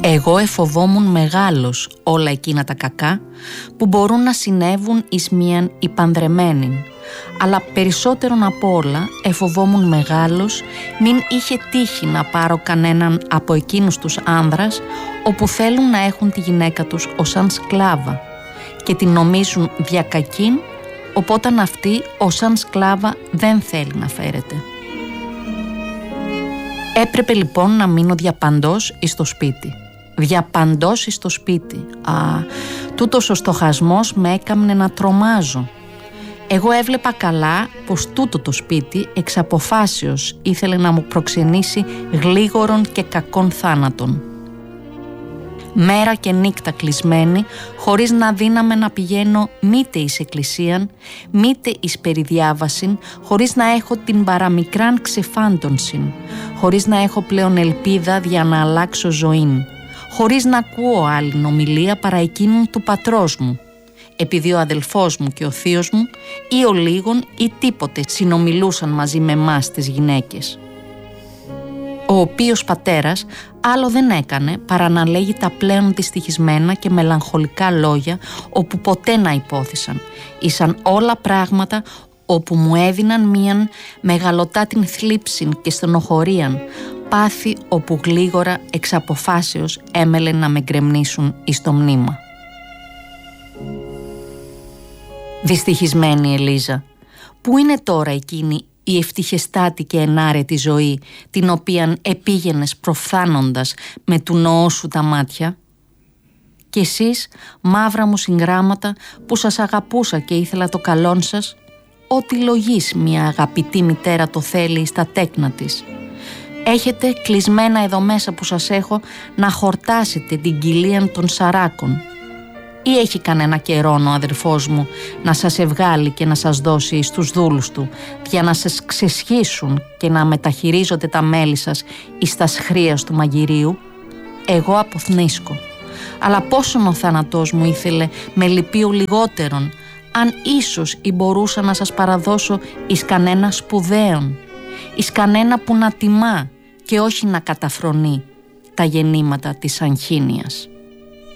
Εγώ εφοβόμουν μεγάλος όλα εκείνα τα κακά που μπορούν να συνέβουν εις μίαν οι παντρεμένην, αλλά περισσότερον απ' όλα εφοβόμουν μεγάλος μην είχε τύχει να πάρω κανέναν από εκείνους τους άνδρας όπου θέλουν να έχουν τη γυναίκα τους ως σαν σκλάβα και την νομίζουν διακακήν, οπότε αυτή ως σαν σκλάβα δεν θέλει να φέρεται. Έπρεπε λοιπόν να μείνω διαπαντός εις το σπίτι. Διαπαντός εις το σπίτι. Τούτος ο στοχασμός με έκαμνε να τρομάζω. Εγώ έβλεπα καλά πως τούτο το σπίτι εξ αποφάσεως ήθελε να μου προξενήσει γλίγορον και κακόν θάνατον. Μέρα και νύχτα κλεισμένη, χωρίς να δύναμαι να πηγαίνω μήτε εις εκκλησίαν, μήτε εις περιδιάβασιν, χωρίς να έχω την παραμικράν ξεφάντωνσιν, χωρίς να έχω πλέον ελπίδα για να αλλάξω ζωήν, χωρίς να ακούω άλλη ομιλία παρά εκείνην του πατρός μου, επειδή ο αδελφός μου και ο θείος μου ή ο λίγον ή τίποτε συνομιλούσαν μαζί με εμάς τις γυναίκες. Ο οποίος πατέρας άλλο δεν έκανε παρά να λέγει τα πλέον δυστυχισμένα και μελαγχολικά λόγια όπου ποτέ να υπόθησαν, ήσαν όλα πράγματα όπου μου έδιναν μίαν μεγαλωτά την θλίψην και στενοχωρίαν, πάθη όπου γλίγορα εξ αποφάσεως έμελε να με γκρεμνήσουν εις το μνήμα. Δυστυχισμένη Ελίζα, πού είναι τώρα εκείνη η ευτυχεστάτη και ενάρετη ζωή την οποίαν επήγαινες προφθάνοντας με του νοό σου τα μάτια? Κι εσείς, μαύρα μου συγγράμματα που σας αγαπούσα και ήθελα το καλόν σας, ό,τι λογής μια αγαπητή μητέρα το θέλει στα τέκνα της. Έχετε κλεισμένα εδώ μέσα που σας έχω να χορτάσετε την κοιλίαν των σαράκων. Ή έχει κανένα καιρόν ο αδερφός μου να σας ευγάλει και να σας δώσει στους δούλους του για να σας ξεσχίσουν και να μεταχειρίζονται τα μέλη σας εις τα σχρίας του μαγειρίου? Εγώ αποθνίσκω. Αλλά πόσον ο θάνατός μου ήθελε με λυπείο λιγότερον, αν ίσως ή μπορούσα να σας παραδώσω εις κανένα σπουδαίον, εις κανένα που να τιμά και όχι να καταφρονεί τα γεννήματα της αγχήνιας.